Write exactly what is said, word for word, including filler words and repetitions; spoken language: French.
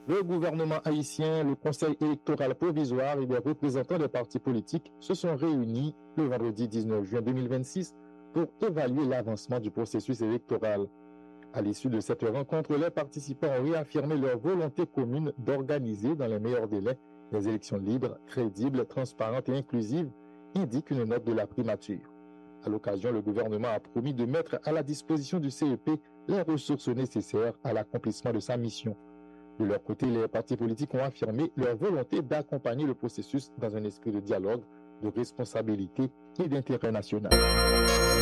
Le gouvernement haïtien, le Conseil électoral provisoire et des représentants des partis politiques se sont réunis le vendredi dix-neuf juin deux mille vingt-six pour évaluer l'avancement du processus électoral. À l'issue de cette rencontre, les participants ont réaffirmé leur volonté commune d'organiser dans les meilleurs délais des élections libres, crédibles, transparentes et inclusives, indique une note de la primature. À l'occasion, le gouvernement a promis de mettre à la disposition du C E P les ressources nécessaires à l'accomplissement de sa mission. De leur côté, les partis politiques ont affirmé leur volonté d'accompagner le processus dans un esprit de dialogue, de responsabilité et d'intérêt national.